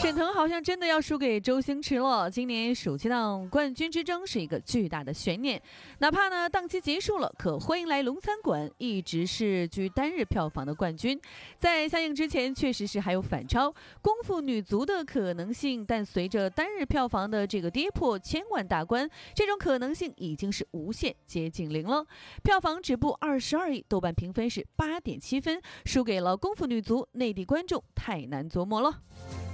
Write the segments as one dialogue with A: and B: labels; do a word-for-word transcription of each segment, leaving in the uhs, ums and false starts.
A: 沈腾好像真的要输给周星驰了。今年暑期档冠军之争是一个巨大的悬念，哪怕呢档期结束了，可《欢迎来龙餐馆》一直是居单日票房的冠军。在下映之前，确实是还有反超《功夫女足》的可能性，但随着单日票房的这个跌破千万大关，这种可能性已经是无限接近零了。票房止步二十二亿，豆瓣评分是八点七分，输给了《功夫女足》，内地观众太难琢磨了。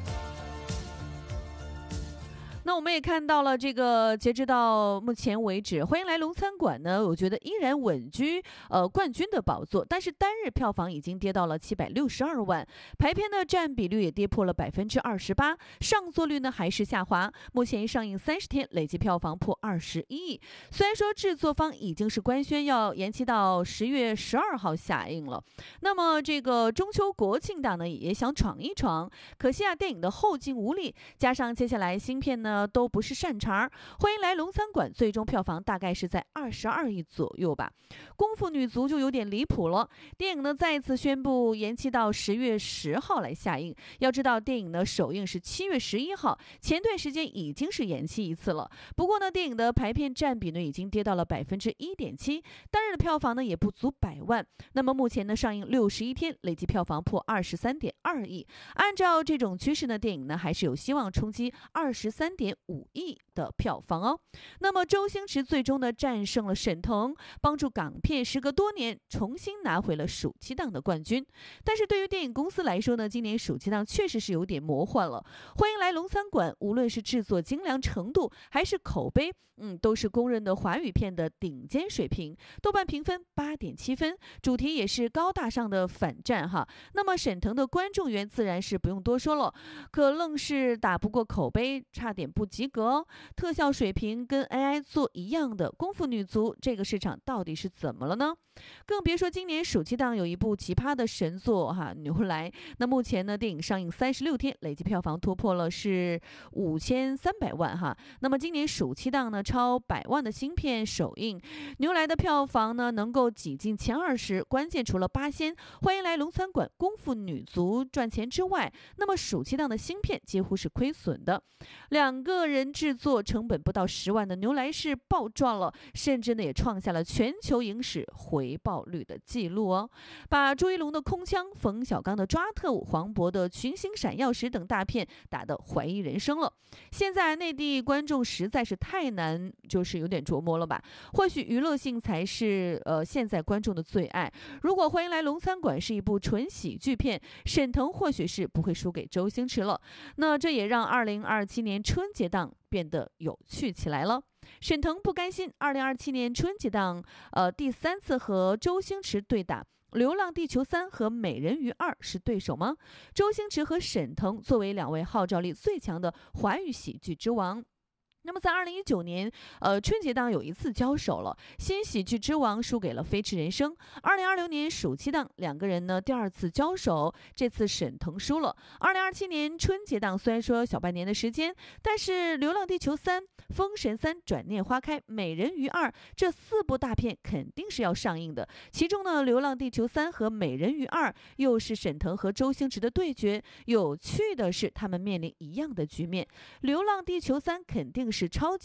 A: 那我们也看到了，这个截止到目前为止，《欢迎来龙餐馆》呢，我觉得依然稳居呃冠军的宝座，但是单日票房已经跌到了七百六十二万，排片的占比率也跌破了百分之二十八，上座率呢还是下滑。目前上映三十天，累计票房破二十一亿。虽然说制作方已经是官宣要延期到十月十二号下映了，那么这个中秋国庆档呢也想闯一闯，可惜啊电影的后劲无力，加上接下来新片呢都不是善茬。欢迎来龙餐馆最终票房大概是在二十二亿左右吧。功夫女足就有点离谱了，电影呢再次宣布延期到十月十号来下映。要知道电影呢首映是七月十一号，前段时间已经是延期一次了。不过呢电影的排片占比呢已经跌到了百分之一点七，单日的票房呢也不足百万。那么目前呢上映六十一天，累计票房破二十三点二亿。按照这种趋势呢，电影呢还是有希望冲击二十三点五亿的票房哦。那么周星驰最终呢战胜了沈腾，帮助港片时隔多年重新拿回了暑期档的冠军。但是对于电影公司来说呢，今年暑期档确实是有点魔幻了。欢迎来龙餐馆无论是制作精良程度还是口碑，嗯，都是公认的华语片的顶尖水平。豆瓣评分八点七分，主题也是高大上的反战哈。那么沈腾的观众缘自然是不用多说了，可愣是打不过口碑，差点不及格哦。特效水平跟 A I 做一样的功夫女足，这个市场到底是怎么了呢？更别说今年暑期档有一部奇葩的神作哈，牛来。那目前呢，电影上映三十六天，累计票房突破了是五千三百万哈。那么今年暑期档呢，超百万的新片首映，牛来的票房呢能够挤进前二十，关键除了八仙、欢迎来龙餐馆、功夫女足赚钱之外，那么暑期档的新片几乎是亏损的。两个人制作成本不到十万的牛来是暴赚了，甚至呢也创下了全球影史回报率的记录哦。把朱一龙的空枪、冯小刚的抓特务、黄渤的群星闪耀时等大片打得怀疑人生了。现在内地观众实在是太难，就是有点琢磨了吧？或许娱乐性才是呃现在观众的最爱。如果欢迎来龙餐馆是一部纯喜剧片，沈腾或许是不会输给周星驰了。那这也让二零二七年春节档变得有趣起来了。沈腾不甘心二零二七年春节档呃第三次和周星驰对打，《流浪地球三》和《美人鱼二》是对手吗？周星驰和沈腾作为两位号召力最强的华语喜剧之王，那么在二零一九年呃春节档有一次交手了，新喜剧之王输给了飞驰人生。二零二零年暑期档两个人呢第二次交手，这次沈腾输了。二零二七年春节档虽然说小半年的时间，但是流浪地球三、封神三、转念花开、美人鱼二这四部大片肯定是要上映的。其中呢流浪地球三和美人鱼二又是沈腾和周星驰的对决，有趣的是他们面临一样的局面。流浪地球三肯定是超级